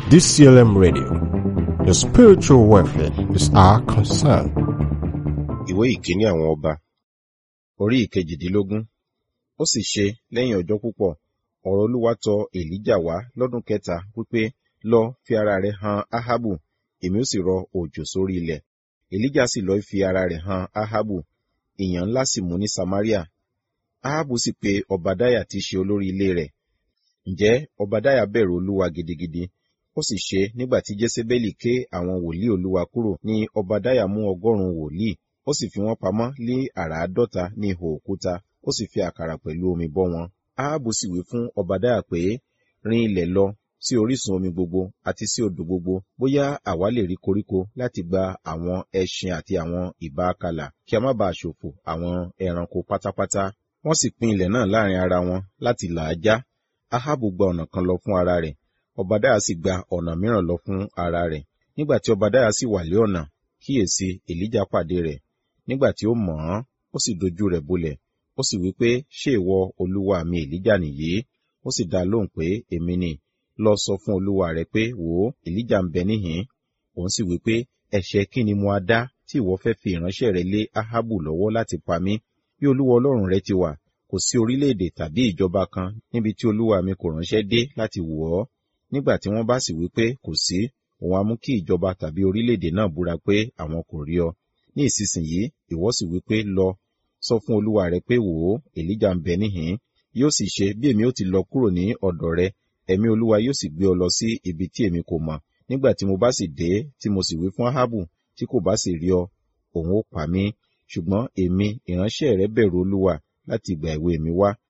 DCLM Radio. Your spiritual welfare is our concern. Ìwé ìkíní àwọn ọba, orí ìkejìdínlógún. Ó sì ṣe lẹ́yìn ọjọ́ púpọ̀, ọ̀rọ̀ Olúwa tọ Èlíjà wá lọ́dún kẹta wípé, lọ fi ara rẹ̀ hàn Ahabu, èmi ó sì rọ òjò sórí ilẹ̀. Èlíjà sì lọ fi ara rẹ̀ hàn Ahabu, ìyàn ńlá sì mú ní Samaria. Ahabu sì pe Ọbadáyà tí í ṣe olórí ilé rẹ̀. Ǹjẹ́ Ọbadáyà bẹ̀rù Olúwa gidigidi. Ó sì ṣe nígbà tí Jésébélì ké àwọn wòlíì Olúwa kúrò ní Ọbadáyà mú 100 wòlíì, ó sì fi wọ́n pamọ́ lé àràádọ́ta ní ihò òkúta, ó sì fi àkàrà pẹ̀lú omi bọ́ wọn. Ahabu sì wí fún Ọbadáyà pé, rin ilẹ̀ lọ sí orísun omi gbogbo àti sí odò gbogbo, bóyá àwa lè rí koríko láti gba àwọn ẹṣin àti àwọn ìbáakàlà, kí a má baà ṣòfò àwọn ẹranko pátápátá. Wọ́n sì pín ilẹ̀ náà láàrin ara wọn láti là á já. Ahabu gba ọ̀nà kan lọ fún ara rẹ̀, Ọbadáyà sì gba ọ̀nà mìíràn lọ fún ara rẹ̀. Nígbà tí Ọbadáyà sì wà lé ọ̀nà, kíyèsí Èlíjà pàdé rẹ̀. Nígbà tí ó mọ̀ ọ́n, ó sì dojú rẹ̀ bolẹ̀. Ó sì wí pé, ṣé ìwọ olúwa mi Èlíjà nìyí? Ó sì dá lóhùn pé, èmi ni. Lọ sọ fún olúwa rẹ pé, wò ó, Èlíjà ń bẹ níhìn-ín. Òun sì wí pé, ẹ̀ṣẹ̀ kí ni mo á dá tí ìwọ fẹ́ fi ìránṣẹ́ rẹ lé Ahabu lọ́wọ́ láti pa mí? Bí Olúwa Ọlọ́run rẹ ti wà, kò sí orílẹ̀-èdè tàbí ìjọba kan níbi tí olúwa mi kò ránṣẹ́ dé láti wò ọ́. Nígbà tí wọ́n bá sì wí pé kò sí, òun á mú kí ìjọba tàbí orílẹ̀-èdè náà búra pé àwọn kò rí ọ. Ní ìsinsìnyí, ìwọ sì wí pé, lọ, sọ fún olúwa rẹ pé, wò ó, Èlíjà ń bẹ níhìn-ín. Yóò sì ṣe bí èmi ó ti lọ kúrò ní ọ̀dọ̀ rẹ, ẹ̀mí olúwa yóò sì gbé ọ lọ sí ibi tí èmi kò mọ̀. Nígbà tí mo bá sì dé, tí mo sì wí fún Ahabu, tí kò bá sì rí ọ, òun ó pa mí. Ṣùgbọ́n èmi, ìránṣẹ́ rẹ bẹ̀rù olúwa láti ìgbà èwe mi wá.